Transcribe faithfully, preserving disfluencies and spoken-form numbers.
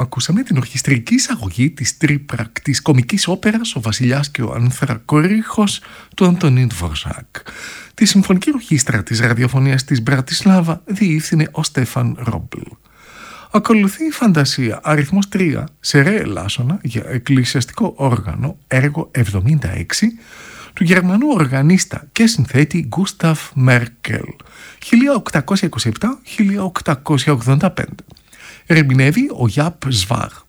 ακούσαμε την ορχιστρική εισαγωγή της τρίπρακτης κομικής όπερας «Ο Βασιλιάς και ο Ανθρακορίχος» του Αντωνίν Ντβορζάκ. Τη συμφωνική ορχήστρα της ραδιοφωνίας της Μπρατισλάβα διεύθυνε ο Στέφαν Ρόμπλ. Ακολουθεί η φαντασία αριθμός τρία σε ρε ελάσσονα για εκκλησιαστικό όργανο, έργο εβδομήντα έξι, του Γερμανού οργανίστα και συνθέτη Γκούσταφ Μέρκελ, χίλια οκτακόσια είκοσι επτά με χίλια οκτακόσια ογδόντα πέντε. Ερμηνεύει ο Γιάπ Σβάρ.